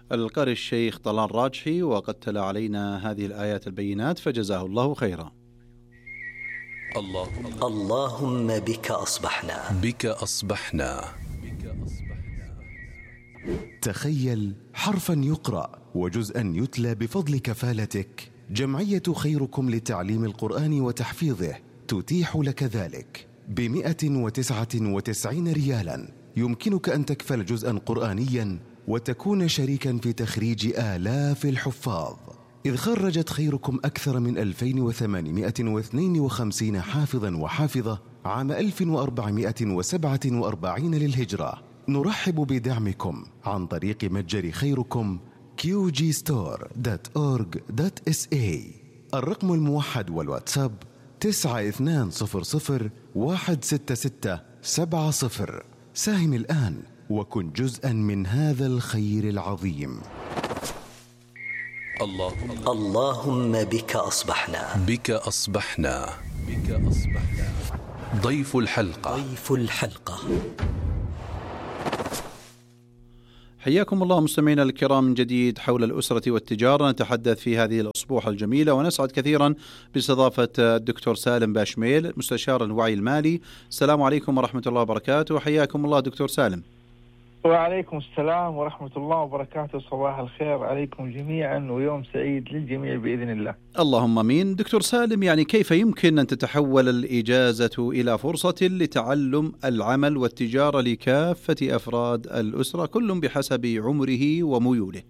القارئ الشيخ طلال راجحي، وقد تلا علينا هذه الآيات البينات فجزاه الله خيرا. اللهم بك أصبحنا. تخيل حرفا يقرأ وجزءا يتلى بفضل كفالتك. جمعية خيركم لتعليم القرآن وتحفيظه تتيح لك ذلك ب199 ريالا. يمكنك أن تكفل جزءا قرآنيا وتكون شريكا في تخريج آلاف الحفاظ، إذ خرجت خيركم أكثر من 2852 حافظا وحافظة عام 1447 للهجرة. نرحب بدعمكم عن طريق متجر خيركم qgstore.org.sa. الرقم الموحد والواتساب 9200166770. ساهم الآن وكن جزءا من هذا الخير العظيم. اللهم بك أصبحنا. ضيف الحلقة. حياكم الله مستمعينا الكرام من جديد حول الأسرة والتجارة. نتحدث في هذه الأسبوع الجميلة ونسعد كثيرا باستضافة الدكتور سالم باشميل مستشار الوعي المالي. السلام عليكم ورحمة الله وبركاته. حياكم الله دكتور سالم. وعليكم السلام ورحمة الله وبركاته. صباح الخير عليكم جميعا ويوم سعيد للجميع بإذن الله. اللهم امين. دكتور سالم، يعني كيف يمكن أن تتحول الإجازة إلى فرصة لتعلم العمل والتجارة لكافة أفراد الأسرة كل بحسب عمره وميوله؟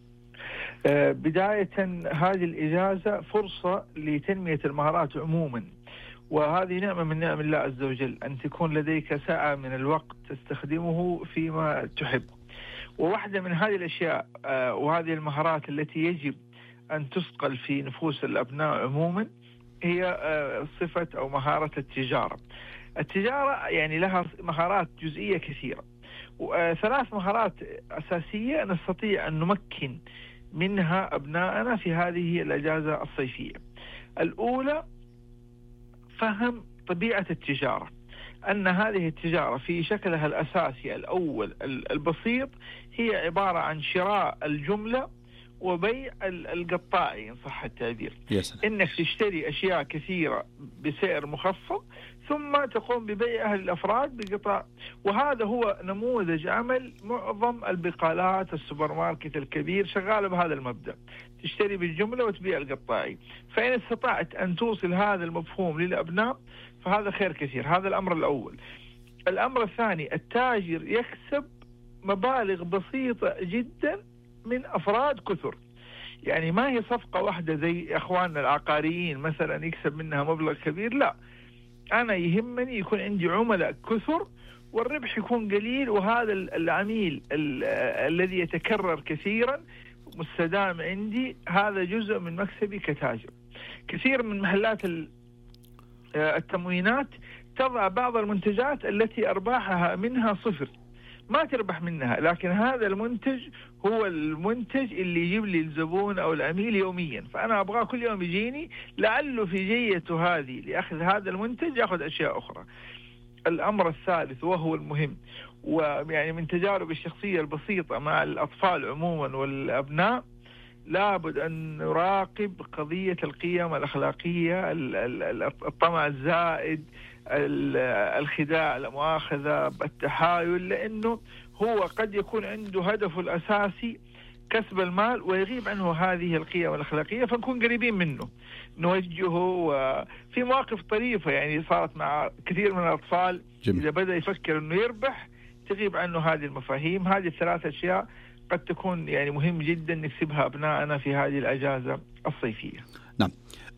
بداية هذه الإجازة فرصة لتنمية المهارات عموما، وهذه نعمة من نعم الله عز وجل، أن تكون لديك ساعة من الوقت تستخدمه فيما تحب. وواحدة من هذه الأشياء وهذه المهارات التي يجب أن تثقل في نفوس الأبناء عموما هي صفة أو مهارة التجارة. التجارة يعني لها مهارات جزئية كثيرة، وثلاث مهارات أساسية نستطيع أن نمكن منها أبناءنا في هذه الأجازة الصيفية. الأولى فهم طبيعة التجارة، أن هذه التجارة في شكلها الأساسي الأول البسيط هي عبارة عن شراء الجملة وبيع القطاعي إن صح التعبير. إنك تشتري أشياء كثيرة بسعر مخفض ثم تقوم ببيعها للأفراد بقطاع، وهذا هو نموذج عمل معظم البقالات السوبر ماركت الكبير شغالة بهذا المبدأ، تشتري بالجملة وتبيع القطاعي. فإن استطعت أن توصل هذا المفهوم للأبناء فهذا خير كثير. هذا الأمر الأول. الأمر الثاني، التاجر يكسب مبالغ بسيطة جدا من أفراد كثر، يعني ما هي صفقة واحدة زي أخواننا العقاريين مثلا يكسب منها مبلغ كبير، لا، أنا يهمني يكون عندي عملاء كثر والربح يكون قليل، وهذا العميل الذي يتكرر كثيرا مستدام عندي هذا جزء من مكسبي كتاجر. كثير من محلات التموينات تضع بعض المنتجات التي أرباحها منها صفر، ما تربح منها، لكن هذا المنتج هو المنتج اللي يجيب لي الزبون أو العميل يوميا، فأنا أبغاه كل يوم يجيني لعله في جيته هذه لأخذ هذا المنتج يأخذ أشياء أخرى. الأمر الثالث وهو المهم، ويعني من تجارب الشخصية البسيطة مع الأطفال عموما والأبناء، لابد أن نراقب قضية القيم الأخلاقية، الطمع الزائد، الخداع، لا مؤاخذة، التحايل، لأنه هو قد يكون عنده هدفه الأساسي كسب المال ويغيب عنه هذه القيم الأخلاقية، فنكون قريبين منه نوجهه. في مواقف طريفة يعني صارت مع كثير من الأطفال إذا بدأ يفكر أنه يربح تغيب عنه هذه المفاهيم. هذه الثلاث أشياء قد تكون يعني مهم جدا نكسبها أبنائنا في هذه الأجازة الصيفية. نعم.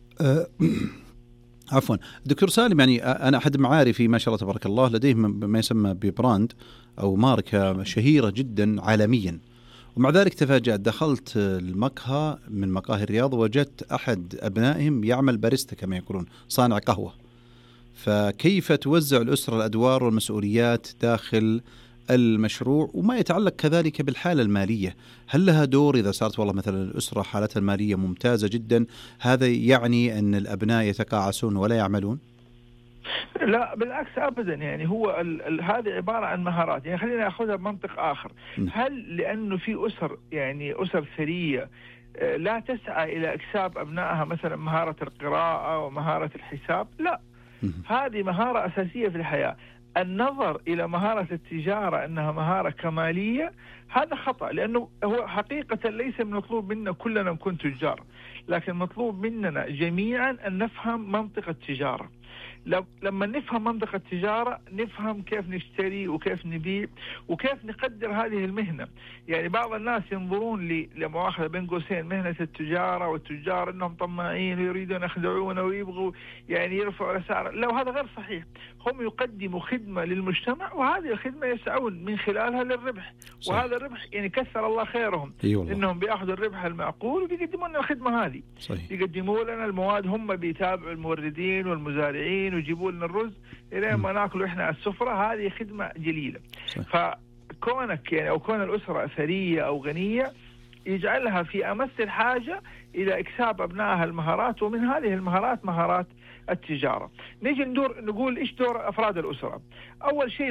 عفوا دكتور سالم، يعني أنا أحد معارفي ما شاء الله تبارك الله لديه ما يسمى ببراند أو ماركة شهيرة جدا عالميا، ومع ذلك تفاجأت، دخلت المقهى من مقاهي الرياض وجدت أحد أبنائهم يعمل باريستا كما يقولون، صانع قهوة. فكيف توزع الأسرة الأدوار والمسؤوليات داخل المشروع وما يتعلق كذلك بالحالة المالية؟ هل لها دور إذا صارت والله مثلا الأسرة حالتها المالية ممتازة جدا، هذا يعني أن الأبناء يتقاعسون ولا يعملون؟ لا بالعكس أبدا، يعني هو هذه عبارة عن مهارات. يعني خلينا نأخذها بمنطق آخر. هل لأنه في أسر، يعني أسر ثرية، لا تسعى إلى إكساب أبنائها مثلا مهارة القراءة ومهارة الحساب؟ لا، هذه مهارة أساسية في الحياة. النظر إلى مهارة التجارة أنها مهارة كمالية هذا خطأ، لأنه هو حقيقة ليس مطلوب منا كلنا نكون تجار، لكن مطلوب مننا جميعا أن نفهم منطق التجارة. لما نفهم منطق التجارة نفهم كيف نشتري وكيف نبيع وكيف نقدر هذه المهنة. يعني بعض الناس ينظرون لمؤاخذة بين قوسين مهنة التجارة، والتجار انهم طماعين ويريدون يخدعون ويبغوا يعني يرفعوا الأسعار. لو هذا غير صحيح، هم يقدموا خدمة للمجتمع، وهذه الخدمة يسعون من خلالها للربح. صحيح. وهذا الربح يعني كثر الله خيرهم، انهم بياخذوا الربح المعقول وبيقدمون لنا الخدمة هذه. صحيح. يقدموا لنا المواد، هم بيتابعوا الموردين والمزارعين ويجيبوا لنا الرز إلى ما ناكله إحنا على السفرة. هذه خدمة جليلة. فكونك يعني أو كون الأسرة ثرية أو غنية يجعلها في أمس الحاجة إلى إكساب أبنائها المهارات، ومن هذه المهارات مهارات التجارة. نيجي نقول إيش دور أفراد الأسرة. أول شيء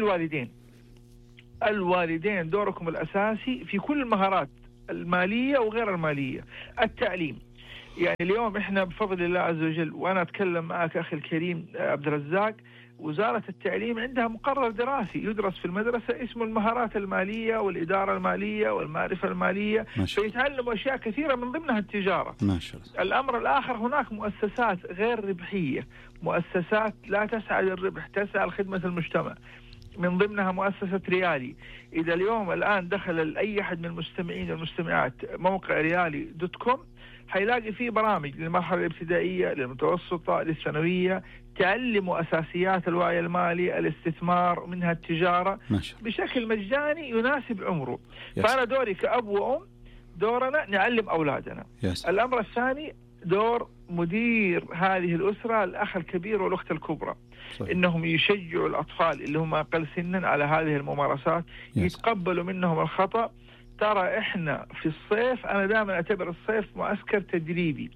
الوالدين دوركم الأساسي في كل المهارات المالية وغير المالية. التعليم، يعني اليوم احنا بفضل الله عز وجل، وانا اتكلم معك اخي الكريم عبد الرزاق، وزارة التعليم عندها مقرر دراسي يدرس في المدرسة اسمه المهارات المالية والإدارة المالية والمعرفة المالية، فيتعلموا أشياء كثيرة من ضمنها التجارة. ما شاء الله. الأمر الآخر، هناك مؤسسات غير ربحية، مؤسسات لا تسعى للربح، تسعى لخدمة المجتمع، من ضمنها مؤسسة ريالي. إذا اليوم الآن دخل أي أحد من المستمعين والمستمعات موقع ريالي.com حيلاقي فيه برامج للمرحلة الابتدائية، للمتوسطة، للثانوية، تعلموا أساسيات الوعي المالي، الاستثمار، منها التجارة بشكل مجاني يناسب عمره. فأنا دوري كأب وأم، دورنا نعلم أولادنا. الأمر الثاني دور مدير هذه الأسرة، الأخ الكبير والأخت الكبرى، إنهم يشجعوا الأطفال اللي هم أقل سنا على هذه الممارسات، يتقبلوا منهم الخطأ. ترى إحنا في الصيف، أنا دائما أعتبر الصيف معسكر تدريبي،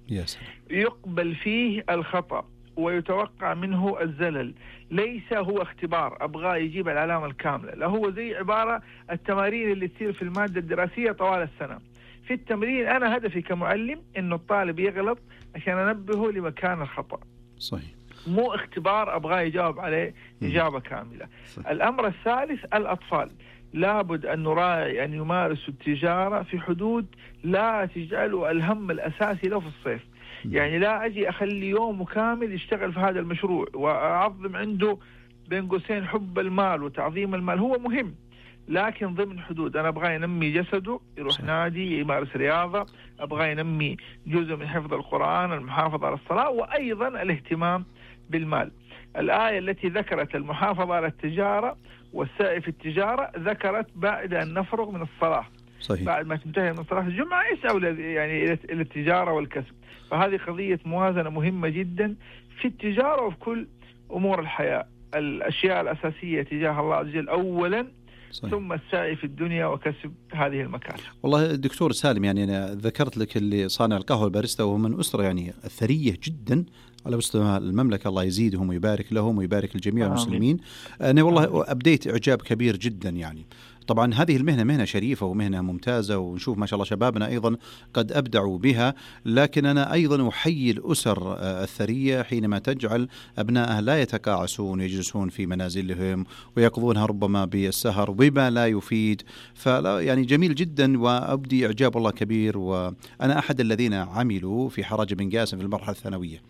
يقبل فيه الخطأ ويتوقع منه الزلل، ليس هو اختبار أبغاه يجيب العلامة الكاملة، لا، هو زي عبارة التمارين اللي تصير في المادة الدراسية طوال السنة. في التمرين أنا هدفي كمعلم إنه الطالب يغلط عشان أنبهه لمكان الخطأ. صحيح. مو اختبار أبغاه يجاوب عليه إجابة كاملة. صحيح. الأمر الثالث، الأطفال لابد أن نراعي أن يمارسوا التجارة في حدود لا تجعلوا الهم الأساسي له في الصيف. يعني لا أجي أخلي يوم كامل يشتغل في هذا المشروع وأعظم عنده بين قوسين حب المال وتعظيم المال. هو مهم لكن ضمن حدود. أنا أبغى ينمي جسده، يروح نادي، يمارس رياضة، أبغى ينمي جزء من حفظ القرآن، المحافظة على الصلاة، وأيضا الاهتمام بالمال. الآية التي ذكرت المحافظة على التجارة والسعي في التجارة ذكرت بعد أن نفرغ من الصلاة. صحيح. بعد ما تنتهي من صلاة الجمعة يسعوا يعني إلى التجارة والكسب. فهذه قضية موازنة مهمة جدا في التجارة وفي كل أمور الحياة. الأشياء الأساسية تجاه الله عز وجل أولا، صحيح. ثم السعي في الدنيا وكسب هذه المكاسب. والله دكتور سالم، يعني أنا ذكرت لك اللي صانع القهوة الباريستا، وهو من أسرة يعني ثرية جدا على مستوى المملكة، الله يزيدهم ويبارك لهم ويبارك الجميع المسلمين. أنا والله أبديت إعجاب كبير جدا. يعني طبعا هذه المهنة مهنة شريفة ومهنة ممتازة، ونشوف ما شاء الله شبابنا أيضا قد أبدعوا بها، لكن أنا أيضا أحيي الأسر الثرية حينما تجعل أبنائها لا يتقاعسون ويجلسون في منازلهم ويقضونها ربما بالسهر وبما لا يفيد. فلا يعني جميل جدا وأبدي إعجاب الله كبير. وأنا أحد الذين عملوا في حرج بن قاسم في المرحلة الثانوية.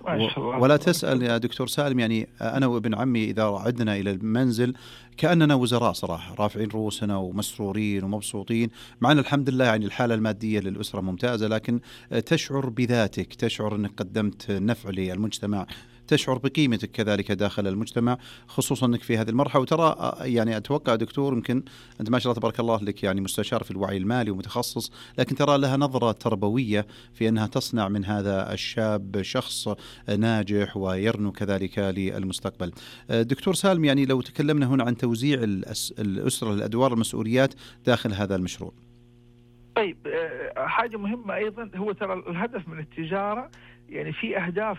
ولا تسأل يا دكتور سالم، يعني أنا وابن عمي إذا عدنا إلى المنزل كأننا وزراء صراحة، رافعين رؤوسنا ومسرورين ومبسوطين، مع أن الحمد لله يعني الحالة المادية للأسرة ممتازة، لكن تشعر بذاتك، تشعر أنك قدمت نفع للمجتمع، تشعر بقيمتك كذلك داخل المجتمع، خصوصا أنك في هذه المرحلة. وترى يعني أتوقع دكتور، يمكن أنت ما شاء الله تبارك الله لك يعني مستشار في الوعي المالي ومتخصص، لكن ترى لها نظرة تربوية في أنها تصنع من هذا الشاب شخص ناجح ويرنو كذلك للمستقبل. دكتور سالم، يعني لو تكلمنا هنا عن توزيع الأسرة الأدوار المسؤوليات داخل هذا المشروع. طيب، حاجة مهمة أيضا هو ترى الهدف من التجارة يعني في أهداف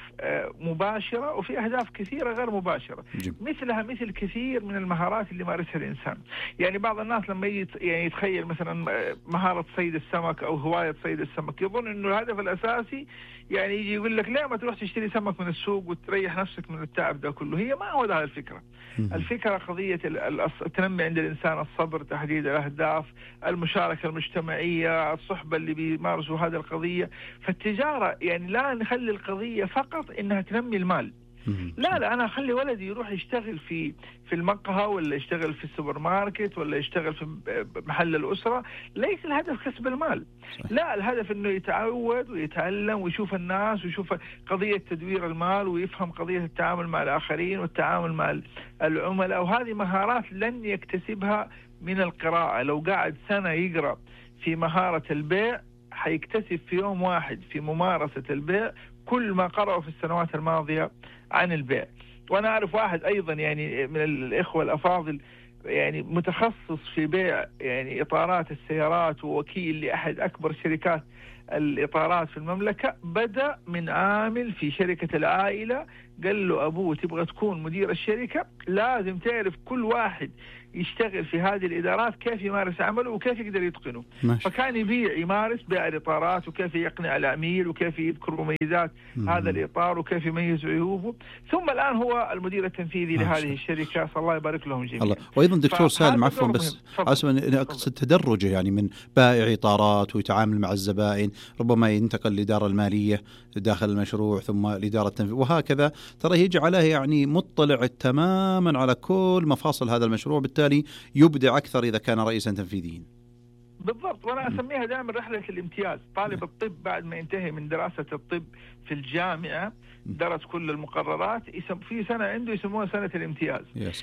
مباشرة وفي أهداف كثيرة غير مباشرة، مثلها مثل كثير من المهارات اللي مارسها الإنسان. يعني بعض الناس لما يعني يتخيل مثلا مهارة صيد السمك أو هواية صيد السمك يظن إنه الهدف الأساسي يعني يجي يقول لك لا ما تروح تشتري سمك من السوق وتريح نفسك من التعب ده كله. هي ما هو ده الفكرة. الفكرة قضية التنمي عند الإنسان، الصبر، تحديد الأهداف، المشاركة المجتمعية، الصحبة اللي بيمارسوا هذه القضية. فالتجارة يعني لا نخلي القضية فقط إنها تنمي المال، لا أنا أخلي ولدي يروح يشتغل في المقهى ولا يشتغل في السوبر ماركت ولا يشتغل في محل الأسرة. ليس الهدف كسب المال، لا الهدف إنه يتعود ويتعلم ويشوف الناس ويشوف قضية تدوير المال ويفهم قضية التعامل مع الآخرين والتعامل مع العملاء. وهذه مهارات لن يكتسبها من القراءة. لو قاعد سنة يقرأ في مهارة البيع حيكتسب في يوم واحد في ممارسة البيع كل ما قرأوا في السنوات الماضية عن البيع. وأنا أعرف واحد أيضا يعني من الإخوة الأفاضل يعني متخصص في بيع يعني إطارات السيارات ووكيل لأحد أكبر شركات الإطارات في المملكة. بدأ من عامل في شركة العائلة، قال له أبوه تبغى تكون مدير الشركة لازم تعرف كل واحد يشتغل في هذه الإدارات كيف يمارس عمله وكيف يقدر يتقنه. فكان يمارس بيع الإطارات وكيف يقنع العميل وكيف يذكر مميزات هذا الإطار وكيف يميز عيوبه. ثم الآن هو المدير التنفيذي لهذه الشركة، صلى الله يبارك لهم جميعا. وأيضا دكتور سالم عفوا بس أسمع أقصد تدرجه يعني من بائع إطارات ويتعامل مع الزبائن، ربما ينتقل للإدارة المالية داخل المشروع ثم الإدارة التنفيذية وهكذا. ترى يجعله يعني مطلع تماما على كل مفاصل هذا المشروع، بالتالي يبدع أكثر إذا كان رئيسا تنفيذيا. بالضبط. وأنا أسميها دائما رحلة الامتياز. طالب الطب بعد ما ينتهي من دراسة الطب في الجامعة درس كل المقررات، في سنة عنده يسموها سنة الامتياز.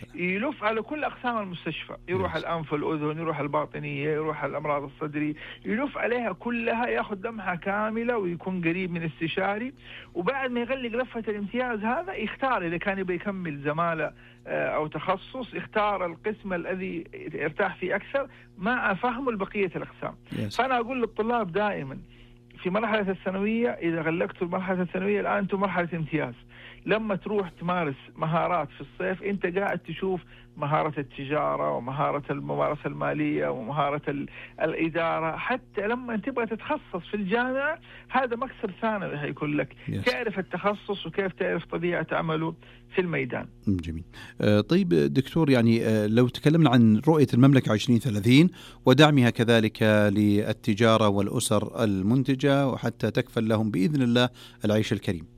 يلف على كل أقسام المستشفى، يروح الأنف والأذن، يروح الباطنية، يروح الأمراض الصدري، يلف عليها كلها، ياخذ لمحة كاملة ويكون قريب من استشاري. وبعد ما يغلق لفة الامتياز هذا يختار إذا كان يبي يكمل زمالة أو تخصص، يختار القسم الذي يرتاح فيه أكثر مع فهمه لبقية الأقسام. فأنا أقول للطلاب دائما في مرحلة الثانوية إذا غلقتوا المرحلة الثانوية الآن أنتم مرحلة امتياز. لما تروح تمارس مهارات في الصيف أنت قاعد تشوف مهارة التجارة ومهارة الممارسة المالية ومهارة الإدارة. حتى لما تبغى تتخصص في الجامعة هذا مكسب ثانوي هيكون لك، تعرف التخصص وكيف تعرف طبيعة عمله في الميدان. جميل. طيب دكتور، يعني لو تكلمنا عن رؤية المملكة 2030 ودعمها كذلك للتجارة والأسر المنتجة وحتى تكفل لهم بإذن الله العيش الكريم.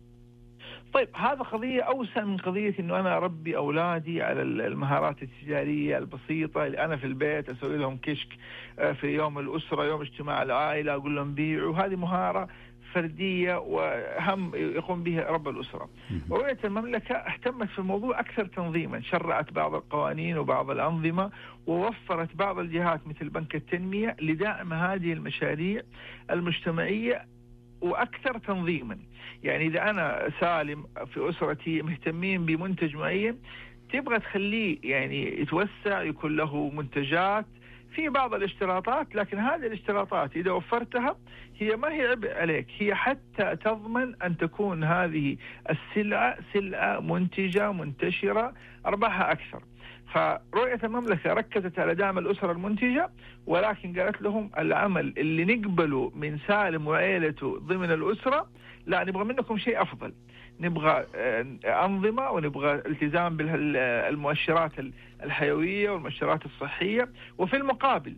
طيب هذا قضية أوسع من قضية إنه أنا أربي أولادي على المهارات التجارية البسيطة اللي أنا في البيت أسوي لهم كشك في يوم الأسرة، يوم اجتماع العائلة أقول لهم بيعوا. هذه مهارة فردية وهم يقوم بها رب الأسرة. رؤية المملكة اهتمت في الموضوع أكثر تنظيما، شرعت بعض القوانين وبعض الأنظمة ووفرت بعض الجهات مثل بنك التنمية لدعم هذه المشاريع المجتمعية وأكثر تنظيما. يعني إذا أنا سالم في أسرتي مهتمين بمنتج معين تبغى تخليه يعني يتوسع، يكون له منتجات في بعض الاشتراطات، لكن هذه الاشتراطات إذا وفرتها هي ما هي عبء عليك، هي حتى تضمن أن تكون هذه السلعة سلعة منتجة منتشرة أرباحها أكثر. فرؤية المملكة ركزت على دعم الأسرة المنتجة، ولكن قالت لهم العمل اللي نقبله من سالم وعائلته ضمن الأسرة لا، نبغى منكم شيء أفضل، نبغى أنظمة ونبغى التزام بالمؤشرات الحيوية والمؤشرات الصحية، وفي المقابل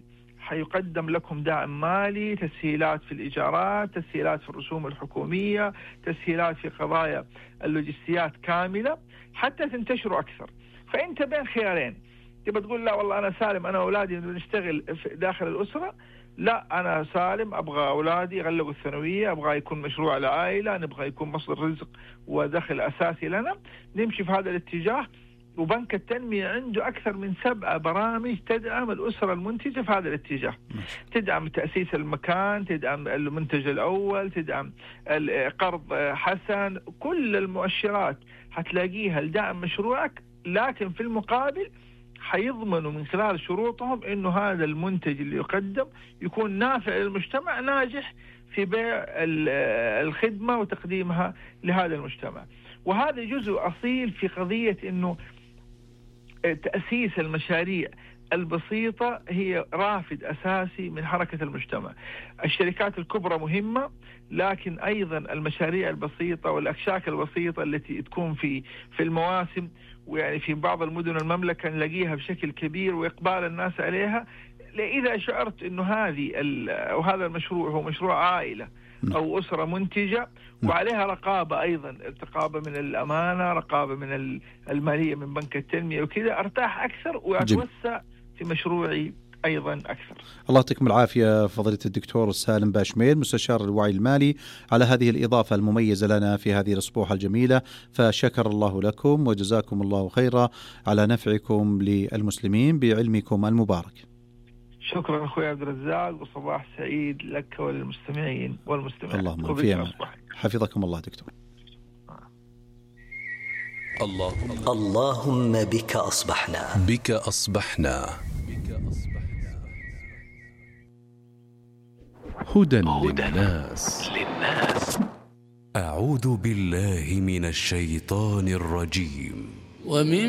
حيقدم لكم دعم مالي، تسهيلات في الإيجارات، تسهيلات في الرسوم الحكومية، تسهيلات في قضايا اللوجستيات كاملة حتى تنتشروا أكثر. فأنت بين خيارين، تبى تقول لا والله أنا سالم أنا أولادي نشتغل داخل الأسرة، لا أنا سالم أبغى أولادي يغلقوا الثانوية، أبغى يكون مشروع العائلة، نبغى يكون مصدر رزق ودخل أساسي لنا، نمشي في هذا الاتجاه. وبنك التنمية عنده أكثر من 7 برامج تدعم الأسرة المنتجة في هذا الاتجاه. تدعم تأسيس المكان، تدعم المنتج الأول، تدعم قرض حسن، كل المؤشرات هتلاقيها لدعم مشروعك، لكن في المقابل حيضمنوا من خلال شروطهم إنه هذا المنتج اللي يقدم يكون نافع للمجتمع، ناجح في بيع الخدمة وتقديمها لهذا المجتمع. وهذا جزء أصيل في قضية إنه تأسيس المشاريع البسيطة هي رافد أساسي من حركة المجتمع. الشركات الكبرى مهمة، لكن أيضا المشاريع البسيطة والأكشاك البسيطة التي تكون في المواسم، ويعني في بعض المدن المملكة نلاقيها بشكل كبير وإقبال الناس عليها. إذا شعرت إنه هذا المشروع هو مشروع عائلة أو أسرة منتجة وعليها رقابة، أيضا رقابة من الأمانة، رقابة من المالية من بنك التنمية وكذا، أرتاح أكثر وأتوسع في مشروعي أيضا أكثر. الله يعطيكم العافية فضيلة الدكتور سالم باشميل مستشار الوعي المالي على هذه الإضافة المميزة لنا في هذه الأسبوع الجميلة، فشكر الله لكم وجزاكم الله خيرا على نفعكم للمسلمين بعلمكم المبارك. شكرا أخوي عبد الرزاق، وصباح سعيد لك وللمستمعين والمستمعات. اللهم في أمان. حفظكم الله دكتور. اللهم بك أصبحنا. بك أصبحنا. هدى للناس. أعوذ بالله من الشيطان الرجيم.